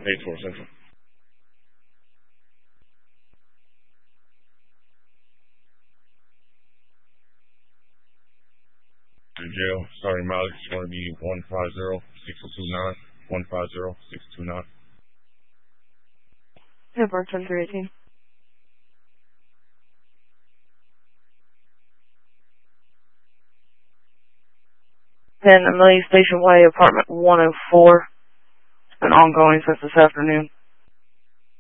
8-4 Central. To jail, starting mileage is going to be 150-629. 150-629. Airport 2318. Then Amelia Station Way, apartment 104. It's been ongoing since this afternoon.